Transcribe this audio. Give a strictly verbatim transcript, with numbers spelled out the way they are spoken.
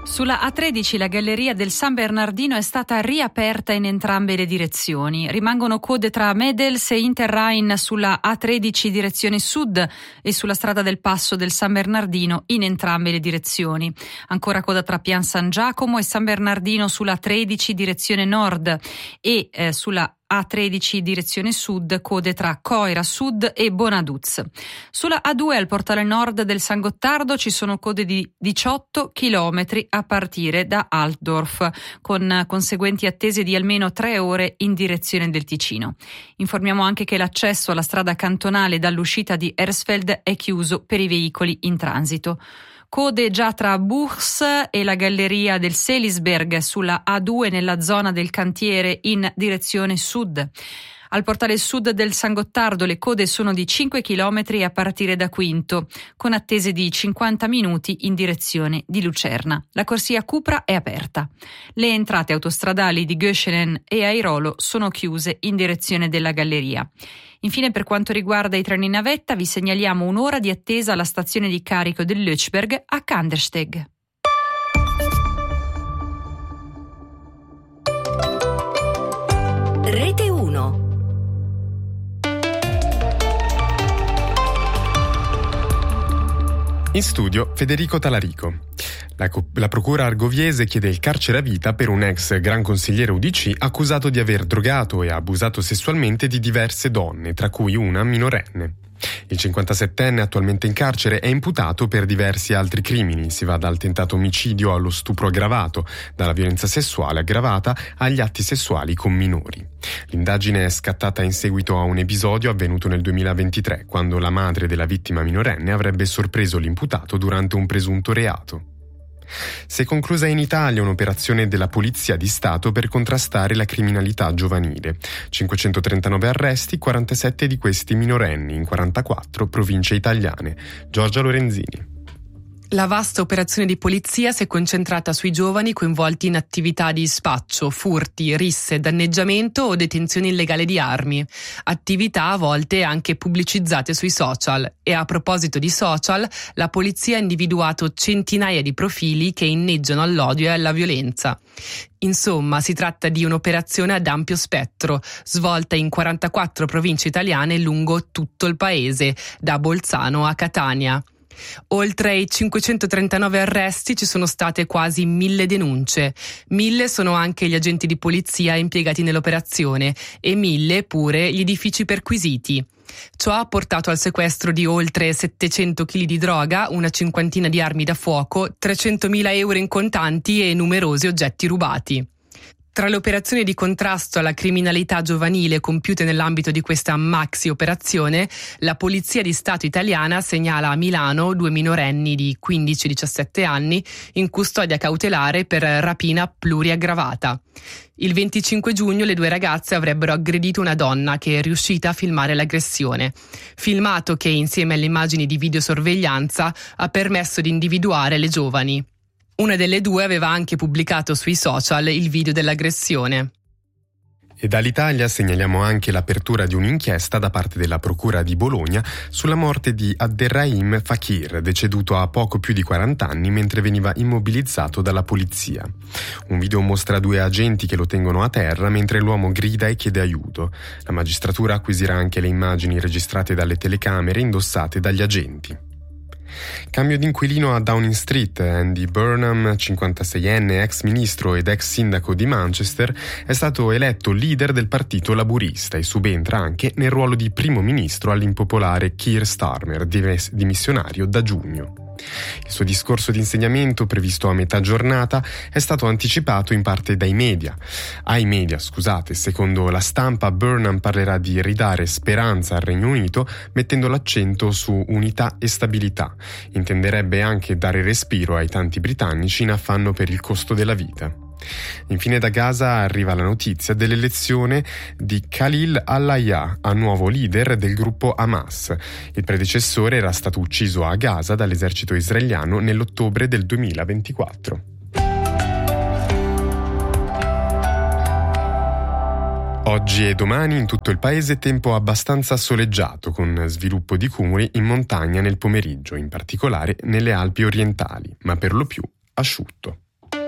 Sulla A tredici la galleria del San Bernardino è stata riaperta in entrambe le direzioni. Rimangono code tra Medels e Interrhein sulla A tredici direzione sud e sulla strada del Passo del San Bernardino in entrambe le direzioni. Ancora coda tra Pian San Giacomo e San Bernardino sulla A tredici direzione nord e eh, sulla A tredici direzione sud, code tra Coira Sud e Bonaduz. Sulla A due al portale nord del San Gottardo ci sono code di diciotto chilometri a partire da Altdorf, con conseguenti attese di almeno tre ore in direzione del Ticino. Informiamo anche che l'accesso alla strada cantonale dall'uscita di Hersfeld è chiuso per i veicoli in transito. Code già tra Buchs e la galleria del Selisberg sulla A due nella zona del cantiere in direzione sud. Al portale sud del San Gottardo le code sono di cinque chilometri a partire da Quinto, con attese di cinquanta minuti in direzione di Lucerna. La corsia Cupra è aperta. Le entrate autostradali di Göschenen e Airolo sono chiuse in direzione della galleria. Infine, per quanto riguarda i treni navetta, vi segnaliamo un'ora di attesa alla stazione di carico del Lötschberg a Kandersteg. Rete uno. In studio Federico Talarico. La, la procura argoviese chiede il carcere a vita per un ex gran consigliere U D C accusato di aver drogato e abusato sessualmente di diverse donne, tra cui una minorenne. Il cinquantasettenne, attualmente in carcere, è imputato per diversi altri crimini. Si va dal tentato omicidio allo stupro aggravato, dalla violenza sessuale aggravata agli atti sessuali con minori. L'indagine è scattata in seguito a un episodio avvenuto nel duemilaventitré, quando la madre della vittima minorenne avrebbe sorpreso l'imputato durante un presunto reato. Si è conclusa in Italia un'operazione della Polizia di Stato per contrastare la criminalità giovanile. cinquecentotrentanove arresti, quarantasette di questi minorenni in quarantaquattro province italiane. Giorgia Lorenzini. La vasta operazione di polizia si è concentrata sui giovani coinvolti in attività di spaccio, furti, risse, danneggiamento o detenzione illegale di armi. Attività a volte anche pubblicizzate sui social. E a proposito di social, la polizia ha individuato centinaia di profili che inneggiano all'odio e alla violenza. Insomma, si tratta di un'operazione ad ampio spettro, svolta in quarantaquattro province italiane lungo tutto il paese, da Bolzano a Catania. Oltre ai cinquecentotrentanove arresti ci sono state quasi mille denunce. Mille sono anche gli agenti di polizia impiegati nell'operazione e mille pure gli edifici perquisiti. Ciò ha portato al sequestro di oltre settecento chili di droga, una cinquantina di armi da fuoco, trecentomila euro in contanti e numerosi oggetti rubati. Tra le operazioni di contrasto alla criminalità giovanile compiute nell'ambito di questa maxi operazione, la Polizia di Stato italiana segnala a Milano due minorenni di quindici diciassette anni in custodia cautelare per rapina pluriaggravata. Il venticinque giugno le due ragazze avrebbero aggredito una donna che è riuscita a filmare l'aggressione. Filmato che, insieme alle immagini di videosorveglianza, ha permesso di individuare le giovani. Una delle due aveva anche pubblicato sui social il video dell'aggressione. E dall'Italia segnaliamo anche l'apertura di un'inchiesta da parte della Procura di Bologna sulla morte di Abderrahim Fakir, deceduto a poco più di quaranta anni mentre veniva immobilizzato dalla polizia. Un video mostra due agenti che lo tengono a terra mentre l'uomo grida e chiede aiuto. La magistratura acquisirà anche le immagini registrate dalle telecamere indossate dagli agenti. Cambio di inquilino a Downing Street. Andy Burnham, cinquantaseienne, ex ministro ed ex sindaco di Manchester, è stato eletto leader del partito laburista e subentra anche nel ruolo di primo ministro all'impopolare Keir Starmer, dimissionario da giugno. Il suo discorso di insediamento, previsto a metà giornata, è stato anticipato in parte dai media. Ai media, scusate, secondo la stampa, Burnham parlerà di ridare speranza al Regno Unito, mettendo l'accento su unità e stabilità. Intenderebbe anche dare respiro ai tanti britannici in affanno per il costo della vita. Infine da Gaza arriva la notizia dell'elezione di Khalil al-Hayya a nuovo leader del gruppo Hamas. Il predecessore era stato ucciso a Gaza dall'esercito israeliano nell'ottobre del duemilaventiquattro. Oggi e domani in tutto il paese tempo abbastanza soleggiato, con sviluppo di cumuli in montagna nel pomeriggio, in particolare nelle Alpi orientali, ma per lo più asciutto.